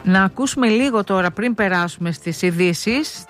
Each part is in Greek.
Να ακούσουμε λίγο τώρα, πριν περάσουμε στις ειδήσεις,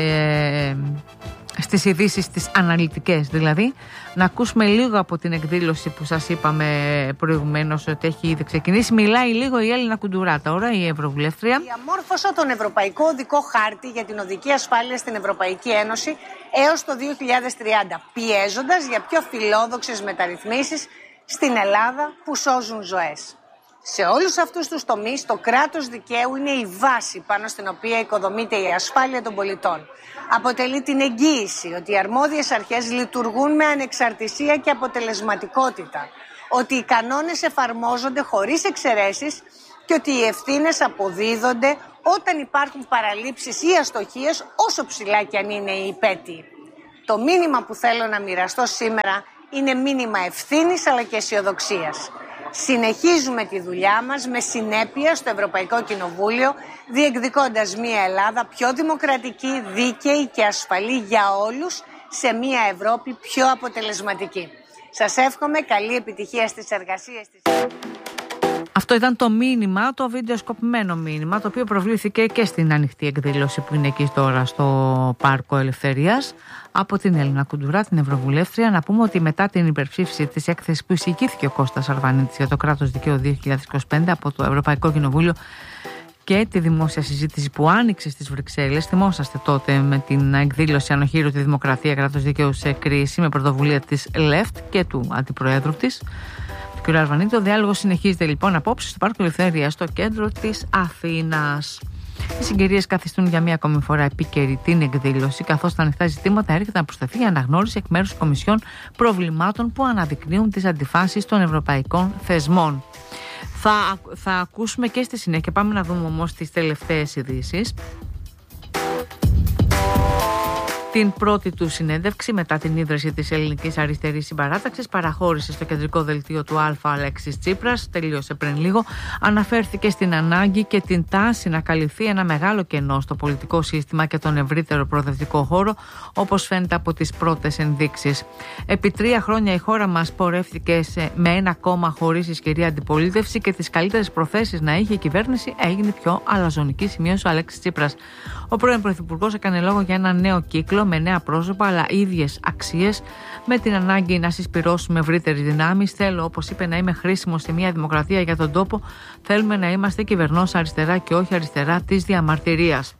στις ειδήσεις τις αναλυτικές δηλαδή, να ακούσουμε λίγο από την εκδήλωση που σας είπαμε προηγουμένως ότι έχει ήδη ξεκινήσει. Μιλάει λίγο η Έλληνα Κουντουρά τώρα, η Ευρωβουλεύτρια. Διαμόρφωσα τον Ευρωπαϊκό Οδικό Χάρτη για την οδική ασφάλεια στην Ευρωπαϊκή Ένωση έως το 2030, πιέζοντας για πιο φιλόδοξες μεταρρυθμίσεις στην Ελλάδα που σώζουν ζωές. Σε όλους αυτούς τους τομείς, το κράτος δικαίου είναι η βάση πάνω στην οποία οικοδομείται η ασφάλεια των πολιτών. Αποτελεί την εγγύηση ότι οι αρμόδιες αρχές λειτουργούν με ανεξαρτησία και αποτελεσματικότητα, ότι οι κανόνες εφαρμόζονται χωρίς εξαιρέσεις και ότι οι ευθύνες αποδίδονται όταν υπάρχουν παραλήψεις ή αστοχίες, όσο ψηλά κι αν είναι οι υπέτειοι. Το μήνυμα που θέλω να μοιραστώ σήμερα είναι μήνυμα ευθύνης αλλά και αισιοδοξίας. Συνεχίζουμε τη δουλειά μας με συνέπεια στο Ευρωπαϊκό Κοινοβούλιο, διεκδικώντας μια Ελλάδα πιο δημοκρατική, δίκαιη και ασφαλή για όλους, σε μια Ευρώπη πιο αποτελεσματική. Σας εύχομαι καλή επιτυχία στις εργασίες της. Αυτό ήταν το μήνυμα, το βιντεοσκοπημένο μήνυμα, το οποίο προβλήθηκε και στην ανοιχτή εκδήλωση που είναι εκεί τώρα στο Πάρκο Ελευθερίας από την Έλληνα Κουντουρά, την Ευρωβουλεύτρια. Να πούμε ότι μετά την υπερψήφιση της έκθεσης που εισηγήθηκε ο Κώστας Αρβανίτης για το κράτος δικαίου 2025 από το Ευρωπαϊκό Κοινοβούλιο και τη δημόσια συζήτηση που άνοιξε στις Βρυξέλλες, θυμόσαστε τότε με την εκδήλωση «Ανοχήρωτη Δημοκρατία, κράτος δικαίου σε κρίση» με πρωτοβουλία της ΛΕΦΤ και του αντιπροέδρου της, του κ. Αρβανίτη. Ο διάλογος συνεχίζεται λοιπόν απόψε στο Πάρκο Ελευθερίας, στο κέντρο της Αθήνας. Οι συγκυρίες καθιστούν για μία ακόμη φορά επίκαιρη την εκδήλωση, καθώς τα ανοιχτά ζητήματα έρχεται να προσθεθεί η αναγνώριση εκ μέρους της Κομισιόν προβλημάτων που αναδεικνύουν τις αντιφάσεις των ευρωπαϊκών θεσμών. Θα ακούσουμε και στη συνέχεια. Πάμε να δούμε όμως τις τελευταίες ειδήσεις. Την πρώτη του συνέντευξη μετά την ίδρυση της Ελληνικής Αριστερής Συμπαράταξης παραχώρησε στο κεντρικό δελτίο του Α Αλέξης Τσίπρας, τελείωσε πριν λίγο. Αναφέρθηκε στην ανάγκη και την τάση να καλυφθεί ένα μεγάλο κενό στο πολιτικό σύστημα και τον ευρύτερο προοδευτικό χώρο, όπως φαίνεται από τις πρώτες ενδείξεις. Επί 3 χρόνια η χώρα μας πορεύτηκε με ένα κόμμα χωρίς ισχυρή αντιπολίτευση και τις καλύτερες προθέσεις να είχε η κυβέρνηση έγινε πιο αλαζονική, σημείωσε ο Αλέξης Τσίπρας. Ο πρώην Πρωθυπουργός έκανε λόγο για ένα νέο κύκλο με νέα πρόσωπα αλλά ίδιες αξίες, με την ανάγκη να συσπυρώσουμε ευρύτερες δυνάμεις. Θέλω, όπως είπε, να είμαι χρήσιμος σε μια δημοκρατία για τον τόπο. Θέλουμε να είμαστε κυβερνός αριστερά και όχι αριστερά της διαμαρτυρίας.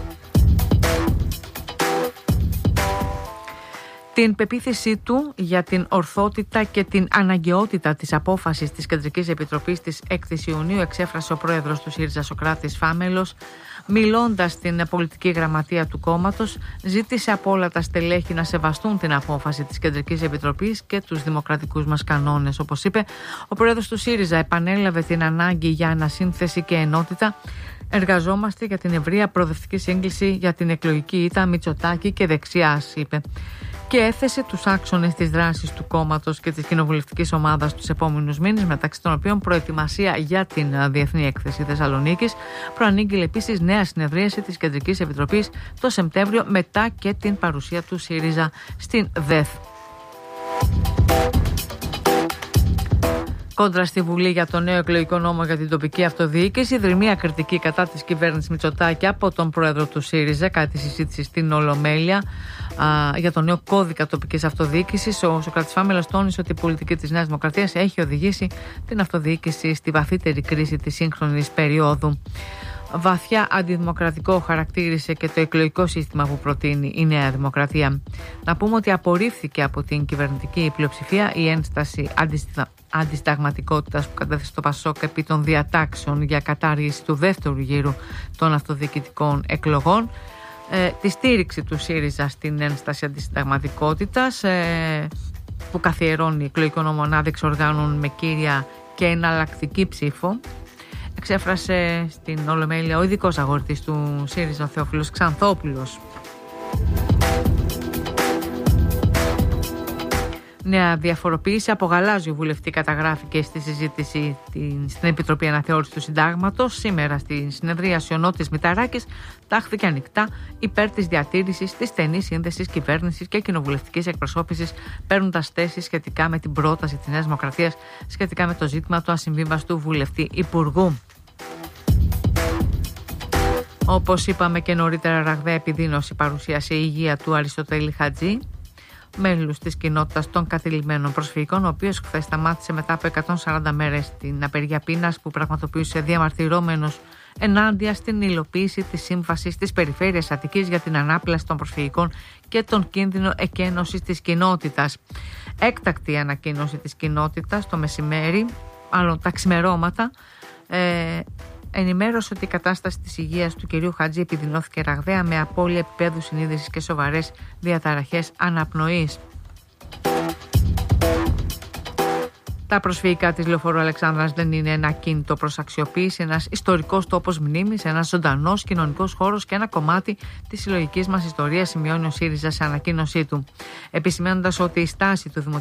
Την πεποίθησή του για την ορθότητα και την αναγκαιότητα της απόφασης της Κεντρικής Επιτροπής της 6ης Ιουνίου εξέφρασε ο πρόεδρος του ΣΥΡΙΖΑ Σωκράτης Φάμελος. Μιλώντας στην πολιτική γραμματεία του κόμματος, ζήτησε από όλα τα στελέχη να σεβαστούν την απόφαση της Κεντρικής Επιτροπής και τους δημοκρατικούς μας κανόνες. Όπως είπε, ο πρόεδρος του ΣΥΡΙΖΑ επανέλαβε την ανάγκη για ανασύνθεση και ενότητα. Εργαζόμαστε για την ευρεία προοδευτική σύγκληση για την εκλογική ήττα Μητσοτάκη και δεξιάς, είπε. Και έθεσε τους άξονες της δράσης του κόμματος και της κοινοβουλευτικής ομάδας τους επόμενους μήνες, μεταξύ των οποίων προετοιμασία για την Διεθνή Έκθεση Θεσσαλονίκης. Προανήγγειλε επίσης νέα συνεδρίαση της Κεντρικής Επιτροπής το Σεπτέμβριο, μετά και την παρουσία του ΣΥΡΙΖΑ στην ΔΕΘ. Κόντρα στη Βουλή για το νέο εκλογικό νόμο για την τοπική αυτοδιοίκηση, δρυμία κριτική κατά της κυβέρνησης Μητσοτάκη από τον πρόεδρο του ΣΥΡΙΖΑ κατά τη συζήτηση στην Ολομέλεια για το νέο κώδικα τοπικής αυτοδιοίκησης. Ο Σωκράτης Φάμελος τόνισε ότι η πολιτική της Νέας Δημοκρατίας έχει οδηγήσει την αυτοδιοίκηση στη βαθύτερη κρίση της σύγχρονης περίοδου. Βαθιά αντιδημοκρατικό χαρακτήρισε και το εκλογικό σύστημα που προτείνει η Νέα Δημοκρατία. Να πούμε ότι απορρίφθηκε από την κυβερνητική πλειοψηφία η ένσταση αντισυνταγματικότητας που κατέθεσε το ΠΑΣΟΚ επί των διατάξεων για κατάργηση του δεύτερου γύρου των αυτοδιοικητικών εκλογών. Τη στήριξη του ΣΥΡΙΖΑ στην ένσταση αντισυνταγματικότητας που καθιερώνει εκλογικό νόμο ανάδειξη οργάνων με κύρια και εναλλακτική ψήφο, εξέφρασε στην Ολομέλεια ο ειδικός αγορητής του ΣΥΡΙΖΑ, ο Θεόφιλος Ξανθόπουλος. Νέα διαφοροποίηση από γαλάζιο βουλευτή καταγράφηκε στη συζήτηση στην Επιτροπή Αναθεώρησης του Συντάγματος. Σήμερα στη συνεδρίαση ο Νότης Μηταράκης τάχθηκε ανοιχτά υπέρ της διατήρησης της στενής σύνδεσης κυβέρνησης και κοινοβουλευτικής εκπροσώπησης, παίρνοντας θέση σχετικά με την πρόταση της Νέας Δημοκρατίας σχετικά με το ζήτημα του ασυμβίβαστου βουλευτή υπουργού. Όπως είπαμε και νωρίτερα, ραγδαία επιδείνωση παρουσίασε η υγεία του Αριστοτέλη Χατζή, μέλους της κοινότητας των κατηλημμένων προσφύγων, ο οποίος χθες σταμάτησε μετά από 140 μέρες την απεργία πείνας που πραγματοποιούσε διαμαρτυρόμενος ενάντια στην υλοποίηση της σύμβασης της Περιφέρειας Αττικής για την ανάπλαση των προσφυγικών και τον κίνδυνο εκένωσης της κοινότητας. Έκτακτη ανακοίνωση της κοινότητας το μεσημέρι, μάλλον τα ξημερώματα, ενημέρωσε ότι η κατάσταση της υγείας του κυρίου Χατζή επιδεινώθηκε ραγδαία με απώλεια επίπεδου συνείδησης και σοβαρές διαταραχές αναπνοής. Τα προσφυγικά της Λεωφορείου Αλεξάνδρας δεν είναι ένα κίνητο προς αξιοποίηση, ένας ιστορικός τόπος μνήμης, ένας ζωντανός κοινωνικός χώρος και ένα κομμάτι της συλλογικής μας ιστορίας, σημειώνει ο ΣΥΡΙΖΑ σε ανακοίνωσή του. Επισημαίνοντας ότι η στάση του